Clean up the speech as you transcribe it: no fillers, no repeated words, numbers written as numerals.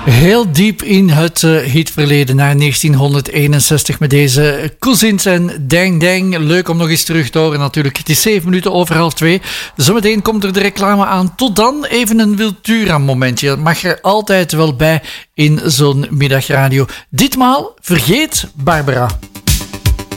Heel diep in het hitverleden naar 1961 met deze Cousins en Dang Dang. Leuk om nog eens terug te horen natuurlijk. Het is 7 minuten over 1:30. Zometeen komt er de reclame aan. Tot dan even een Wiltura momentje. Dat mag er altijd wel bij in zo'n middagradio. Ditmaal vergeet Barbara.